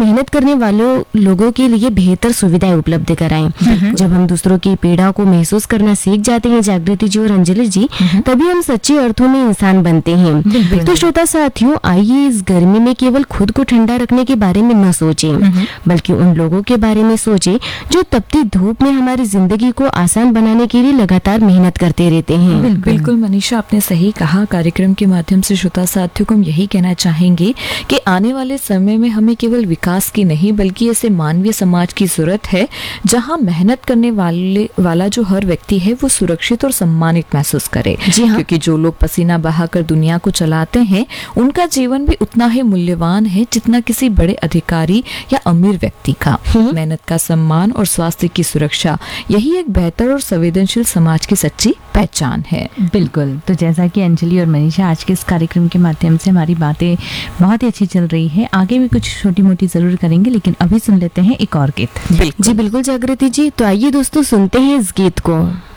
मेहनत करने वालों लोगों के लिए बेहतर सुविधाएं उपलब्ध कराएं। जब हम दूसरों की पीड़ा को महसूस करना सीख जाते हैं जागृति जी और अंजलि जी, तभी हम सच्चे अर्थों में इंसान बनते हैं। तो श्रोता साथियों, आइए इस गर्मी में केवल खुद को ठंडा रखने के बारे में न सोचें, बल्कि उन लोगों के बारे में सोचें जो तपती धूप में हमारी जिंदगी को आसान बनाने के लिए लगातार मेहनत करते रहते हैं। बिल्कुल मनीषा, आपने सही कहा। कार्यक्रम के माध्यम से श्रोता साथियों को हम यही कहना चाहेंगे कि आने वाले समय में हमें केवल विकास की नहीं बल्कि ऐसे मानवीय समाज की जरूरत है जहां मेहनत करने वाला जो हर व्यक्ति है वो सुरक्षित और सम्मानित महसूस करे। जी हाँ। क्योंकि जो लोग पसीना बहाकर दुनिया को चलाते हैं उनका जीवन भी उतना ही मूल्यवान है जितना किसी बड़े अधिकारी या अमीर व्यक्ति का। मेहनत का सम्मान और स्वास्थ्य की सुरक्षा, यही एक बेहतर और संवेदनशील समाज की सच्ची पहचान है। बिल्कुल। तो जैसा कि अंजलि और मनीषा आज के इस कार्यक्रम के माध्यम से हमारी बातें बहुत ही अच्छी चल रही है, आगे भी कुछ छोटी मोटी जरूर करेंगे, लेकिन अभी सुन लेते हैं एक और गीत। जी बिल्कुल जागृति जी, तो आइए दोस्तों सुनते हैं इस गीत को।